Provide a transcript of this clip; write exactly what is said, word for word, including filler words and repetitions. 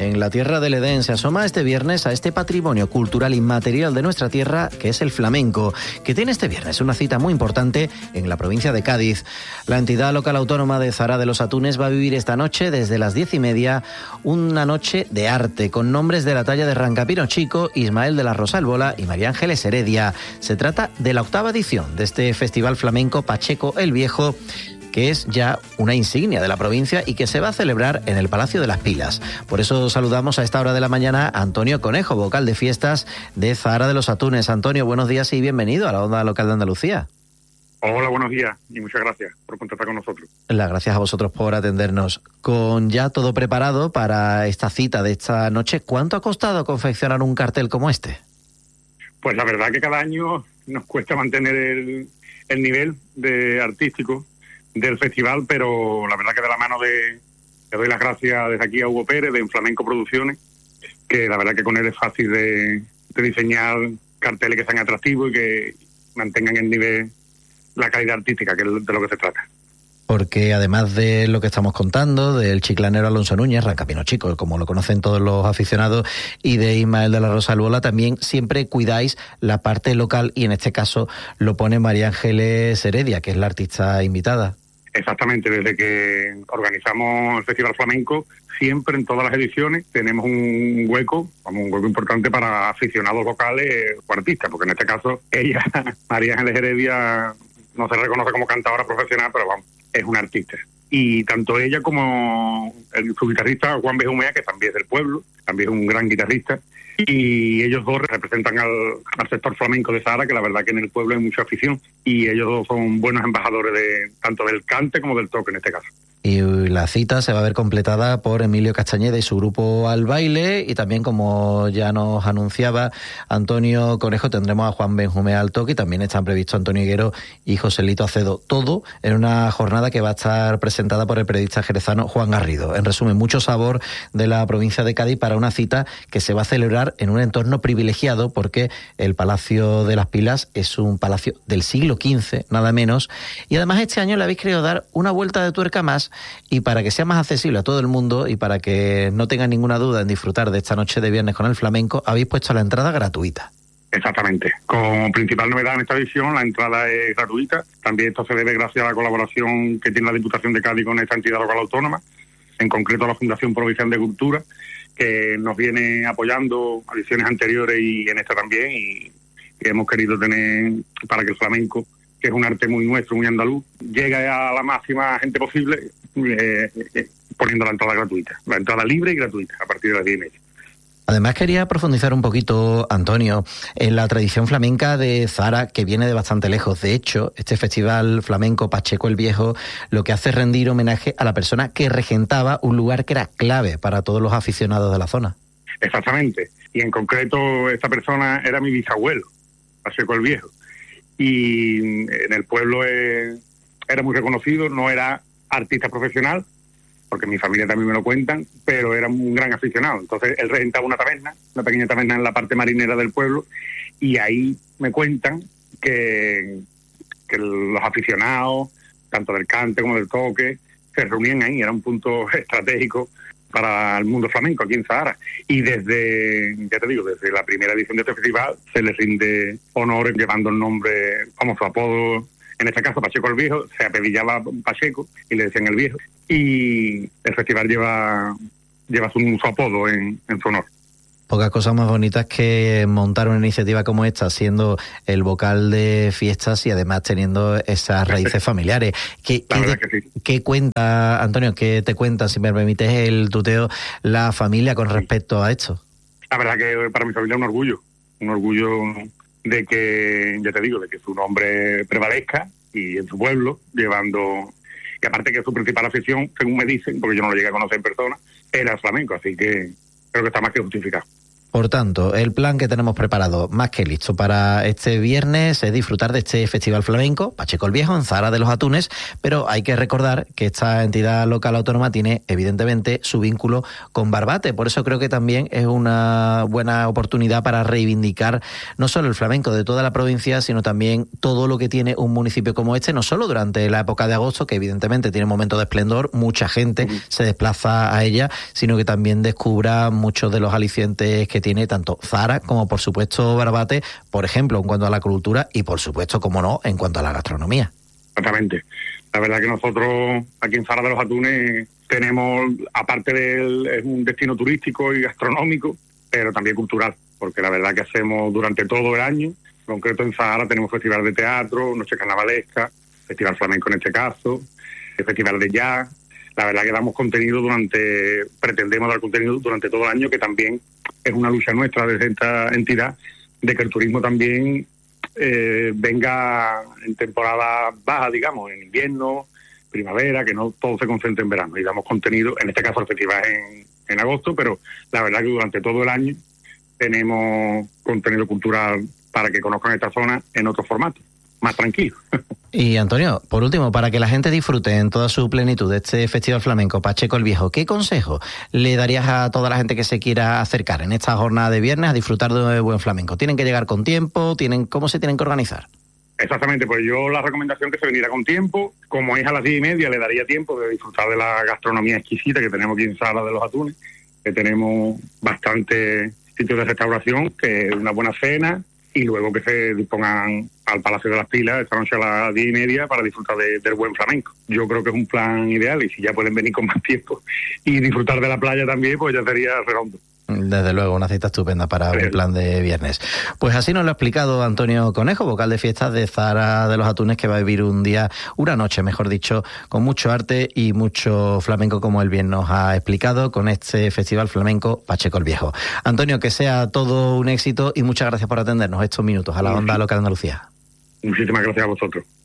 en la tierra del Edén, se asoma este viernes a este patrimonio cultural inmaterial de nuestra tierra, que es el flamenco, que tiene este viernes una cita muy importante en la provincia de Cádiz. La entidad local autónoma de Zara de los Atunes va a vivir esta noche, desde las diez y media, una noche de arte, con nombres de la talla de Rancapino Chico, Ismael de la Rosalbola y María Ángeles Heredia. Se trata de la octava edición de este festival flamenco Pacheco el Viejo, que es ya una insignia de la provincia y que se va a celebrar en el Palacio de las Pilas. Por eso saludamos a esta hora de la mañana a Antonio Conejo, vocal de fiestas de Zara de los Atunes. Antonio, buenos días y bienvenido a la Onda Local de Andalucía. Hola, buenos días y muchas gracias por contactar con nosotros. Las gracias a vosotros por atendernos. Con ya todo preparado para esta cita de esta noche, ¿cuánto ha costado confeccionar un cartel como este? Pues la verdad que cada año nos cuesta mantener el, el nivel de artístico del festival, pero la verdad que de la mano de, le doy las gracias desde aquí a Hugo Pérez de Flamenco Producciones, que la verdad que con él es fácil de, de diseñar carteles que sean atractivos y que mantengan el nivel, la calidad artística, que es de lo que se trata. Porque además de lo que estamos contando, del chiclanero Alonso Núñez, Rancapino Chico, como lo conocen todos los aficionados, y de Ismael de la Rosalbola, también siempre cuidáis la parte local, y en este caso lo pone María Ángeles Heredia, que es la artista invitada. Exactamente, desde que organizamos el Festival Flamenco, siempre en todas las ediciones tenemos un hueco, como un hueco importante para aficionados locales o artistas, porque en este caso ella, María Ángeles Heredia, no se reconoce como cantadora profesional, pero vamos, es una artista. Y tanto ella como el, su guitarrista Juan Benjumea, que también es del pueblo, también es un gran guitarrista, y ellos dos representan al, al sector flamenco de Zara, que la verdad que en el pueblo hay mucha afición, y ellos dos son buenos embajadores de tanto del cante como del toque en este caso. Y la cita se va a ver completada por Emilio Castañeda y su grupo Al Baile, y también, como ya nos anunciaba Antonio Conejo, tendremos a Juan Benjumea al toque, y también están previstos Antonio Higuero y Joselito Acedo. Todo en una jornada que va a estar presentada por el periodista jerezano Juan Garrido. En resumen, mucho sabor de la provincia de Cádiz para una cita que se va a celebrar en un entorno privilegiado, porque el Palacio de las Pilas es un palacio del siglo quince, nada menos, y además este año le habéis querido dar una vuelta de tuerca más, y para que sea más accesible a todo el mundo y para que no tengan ninguna duda en disfrutar de esta noche de viernes con el flamenco, habéis puesto la entrada gratuita. Exactamente. Como principal novedad en esta edición, la entrada es gratuita. También esto se debe gracias a la colaboración que tiene la Diputación de Cádiz con esta entidad local autónoma, en concreto la Fundación Provincial de Cultura, que nos viene apoyando a ediciones anteriores y en esta también, y que hemos querido tener para que el flamenco, que es un arte muy nuestro, muy andaluz, llegue a la máxima gente posible, eh, eh, poniendo la entrada gratuita, la entrada libre y gratuita a partir de las diez y media. Además, quería profundizar un poquito, Antonio, en la tradición flamenca de Zara, que viene de bastante lejos. De hecho, este festival flamenco Pacheco el Viejo lo que hace es rendir homenaje a la persona que regentaba un lugar que era clave para todos los aficionados de la zona. Exactamente. Y en concreto, esta persona era mi bisabuelo, Pacheco el Viejo. Y en el pueblo eh, era muy reconocido, no era artista profesional, porque mi familia también me lo cuentan, pero era un gran aficionado. Entonces él regentaba una taberna, una pequeña taberna en la parte marinera del pueblo, y ahí me cuentan que, que los aficionados, tanto del cante como del toque, se reunían ahí, era un punto estratégico para el mundo flamenco aquí en Zara. Y desde, ya te digo, desde la primera edición de este festival se les rinde honor llevando el nombre, como su apodo, en este caso Pacheco el Viejo, se apellidaba Pacheco y le decían el Viejo. Y el festival lleva lleva su, su apodo en, en su honor. Pocas cosas más bonitas que montar una iniciativa como esta, siendo el vocal de fiestas y además teniendo esas raíces familiares. ¿Qué, la qué, verdad que sí. ¿Qué cuenta, Antonio, qué te cuenta, si me permites el tuteo, la familia con respecto a esto? La verdad que para mi familia es un orgullo, un orgullo de que, ya te digo, de que su nombre prevalezca y en su pueblo, llevando, que aparte que su principal afición, según me dicen, porque yo no lo llegué a conocer en persona, era el flamenco, así que creo que está más que justificado. Por tanto, el plan que tenemos preparado, más que listo para este viernes, es disfrutar de este Festival Flamenco, Pacheco el Viejo, en Zahara de los Atunes, pero hay que recordar que esta entidad local autónoma tiene, evidentemente, su vínculo con Barbate. Por eso creo que también es una buena oportunidad para reivindicar no solo el flamenco de toda la provincia, sino también todo lo que tiene un municipio como este, no solo durante la época de agosto, que evidentemente tiene momentos de esplendor, mucha gente uh-huh. se desplaza a ella, sino que también descubra muchos de los alicientes que tiene tanto Zahara como, por supuesto, Barbate, por ejemplo, en cuanto a la cultura y, por supuesto, como no, en cuanto a la gastronomía. Exactamente. La verdad que nosotros aquí en Zahara de los Atunes tenemos, aparte del es un destino turístico y gastronómico, pero también cultural, porque la verdad que hacemos durante todo el año, en concreto en Zahara tenemos festival de teatro, noche carnavalesca, festival flamenco en este caso, festival de jazz. La verdad que damos contenido durante, pretendemos dar contenido durante todo el año, que también es una lucha nuestra desde esta entidad, de que el turismo también eh, venga en temporada baja, digamos, en invierno, primavera, que no todo se concentre en verano. Y damos contenido, en este caso el festival en, en agosto, pero la verdad que durante todo el año tenemos contenido cultural para que conozcan esta zona en otro formato, más tranquilo. Y Antonio, por último, para que la gente disfrute en toda su plenitud de este Festival Flamenco Pacheco el Viejo, ¿qué consejo le darías a toda la gente que se quiera acercar en esta jornada de viernes a disfrutar de buen flamenco? ¿Tienen que llegar con tiempo? ¿Tienen ¿Cómo se tienen que organizar? Exactamente, pues yo la recomendación que se viniera con tiempo. Como es a las diez y media, le daría tiempo de disfrutar de la gastronomía exquisita que tenemos aquí en Zahara de los Atunes, que tenemos bastantes sitios de restauración, que es una buena cena, y luego que se dispongan al Palacio de las Pilas esta noche a las diez y media para disfrutar de, del buen flamenco. Yo creo que es un plan ideal, y si ya pueden venir con más tiempo y disfrutar de la playa también, pues ya sería redondo. Desde luego, una cita estupenda para un plan de viernes. Pues así nos lo ha explicado Antonio Conejo, vocal de fiestas de Zahara de los Atunes, que va a vivir un día, una noche, mejor dicho, con mucho arte y mucho flamenco, como él bien nos ha explicado, con este Festival Flamenco Pacheco el Viejo. Antonio, que sea todo un éxito y muchas gracias por atendernos estos minutos a la Onda Local de Andalucía. Muchísimas gracias a vosotros.